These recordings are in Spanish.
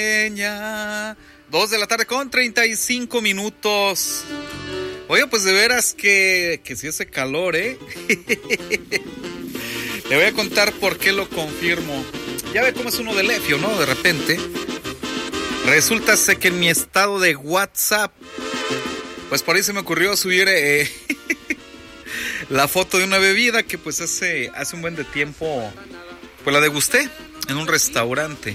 2 de la tarde con 35 minutos. Oye, pues de veras que sí hace calor, ¿eh? Le voy a contar por qué lo confirmo. Ya ve cómo es uno de lefio, ¿no? De repente. Resulta ser que en mi estado de WhatsApp, pues por ahí se me ocurrió subir la foto de una bebida que pues hace un buen de tiempo, pues la degusté en un restaurante.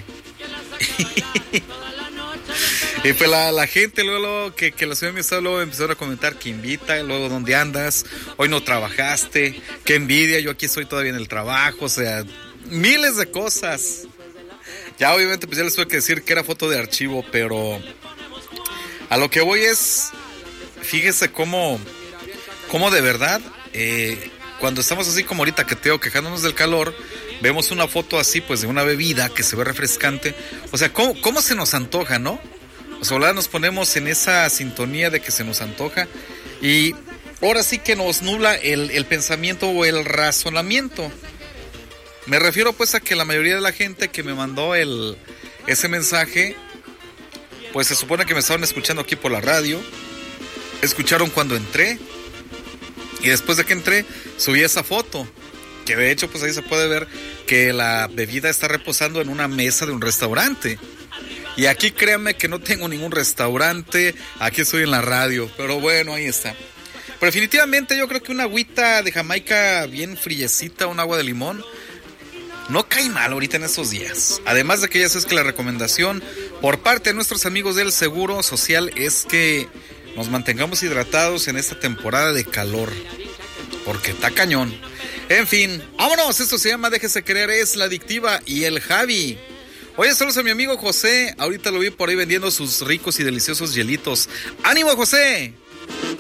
Y pues la gente luego que la subí a mi estado, luego empezaron a comentar que invita, luego dónde andas, hoy no trabajaste, qué envidia, yo aquí estoy todavía en el trabajo, o sea, miles de cosas. Ya obviamente pues ya les tuve que decir que era foto de archivo, pero a lo que voy es, fíjese cómo de verdad, cuando estamos así como ahorita que quejándonos del calor, vemos una foto así pues de una bebida que se ve refrescante, o sea, cómo se nos antoja, ¿no? O sea, ahora nos ponemos en esa sintonía de que se nos antoja y ahora sí que nos nubla el pensamiento o el razonamiento. Me refiero pues a que la mayoría de la gente que me mandó ese mensaje, pues se supone que me estaban escuchando aquí por la radio, escucharon cuando entré y después de que entré subí esa foto, que de hecho pues ahí se puede ver que la bebida está reposando en una mesa de un restaurante. Y aquí créanme que no tengo ningún restaurante, aquí estoy en la radio, pero bueno, ahí está. Pero definitivamente yo creo que una agüita de Jamaica bien friecita, un agua de limón, no cae mal ahorita en estos días. Además de que ya sabes que la recomendación por parte de nuestros amigos del Seguro Social es que nos mantengamos hidratados en esta temporada de calor, porque está cañón. En fin, vámonos, esto se llama Déjese Querer, es La Adictiva y el Javi. Oye, saludos a mi amigo José, ahorita lo vi por ahí vendiendo sus ricos y deliciosos hielitos. ¡Ánimo, José!